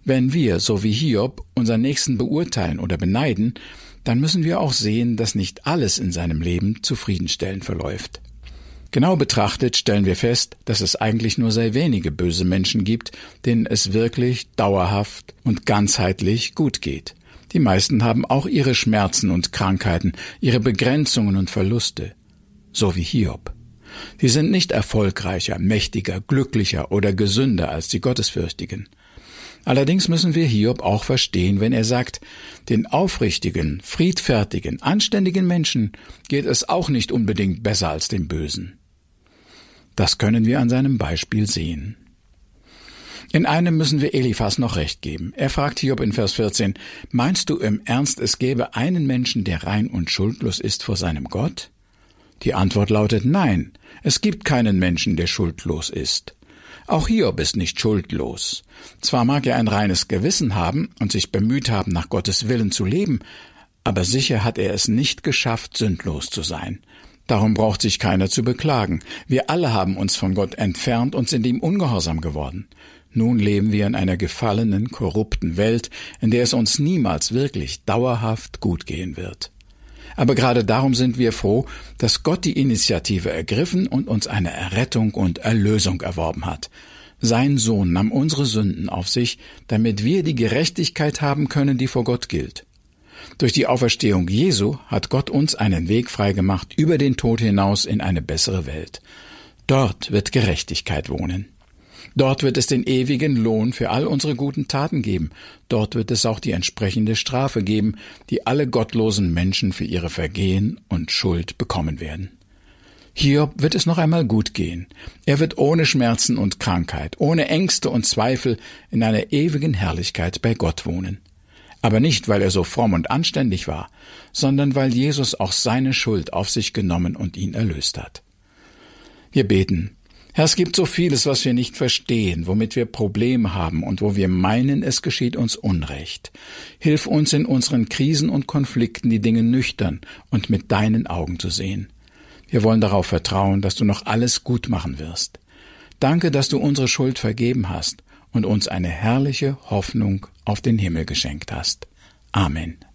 Wenn wir, so wie Hiob, unseren Nächsten beurteilen oder beneiden, dann müssen wir auch sehen, dass nicht alles in seinem Leben zufriedenstellend verläuft. Genau betrachtet stellen wir fest, dass es eigentlich nur sehr wenige böse Menschen gibt, denen es wirklich dauerhaft und ganzheitlich gut geht. Die meisten haben auch ihre Schmerzen und Krankheiten, ihre Begrenzungen und Verluste, so wie Hiob. Sie sind nicht erfolgreicher, mächtiger, glücklicher oder gesünder als die Gottesfürchtigen. Allerdings müssen wir Hiob auch verstehen, wenn er sagt, den aufrichtigen, friedfertigen, anständigen Menschen geht es auch nicht unbedingt besser als dem Bösen. Das können wir an seinem Beispiel sehen. In einem müssen wir Eliphas noch recht geben. Er fragt Hiob in Vers 14, meinst du im Ernst, es gäbe einen Menschen, der rein und schuldlos ist vor seinem Gott? Die Antwort lautet nein, es gibt keinen Menschen, der schuldlos ist. Auch Hiob ist nicht schuldlos. Zwar mag er ein reines Gewissen haben und sich bemüht haben, nach Gottes Willen zu leben, aber sicher hat er es nicht geschafft, sündlos zu sein. Darum braucht sich keiner zu beklagen. Wir alle haben uns von Gott entfernt und sind ihm ungehorsam geworden. Nun leben wir in einer gefallenen, korrupten Welt, in der es uns niemals wirklich dauerhaft gut gehen wird. Aber gerade darum sind wir froh, dass Gott die Initiative ergriffen und uns eine Errettung und Erlösung erworben hat. Sein Sohn nahm unsere Sünden auf sich, damit wir die Gerechtigkeit haben können, die vor Gott gilt. Durch die Auferstehung Jesu hat Gott uns einen Weg freigemacht über den Tod hinaus in eine bessere Welt. Dort wird Gerechtigkeit wohnen. Dort wird es den ewigen Lohn für all unsere guten Taten geben. Dort wird es auch die entsprechende Strafe geben, die alle gottlosen Menschen für ihre Vergehen und Schuld bekommen werden. Hiob wird es noch einmal gut gehen. Er wird ohne Schmerzen und Krankheit, ohne Ängste und Zweifel in einer ewigen Herrlichkeit bei Gott wohnen. Aber nicht, weil er so fromm und anständig war, sondern weil Jesus auch seine Schuld auf sich genommen und ihn erlöst hat. Wir beten. Herr, es gibt so vieles, was wir nicht verstehen, womit wir Probleme haben und wo wir meinen, es geschieht uns Unrecht. Hilf uns in unseren Krisen und Konflikten, die Dinge nüchtern und mit deinen Augen zu sehen. Wir wollen darauf vertrauen, dass du noch alles gut machen wirst. Danke, dass du unsere Schuld vergeben hast und uns eine herrliche Hoffnung auf den Himmel geschenkt hast. Amen.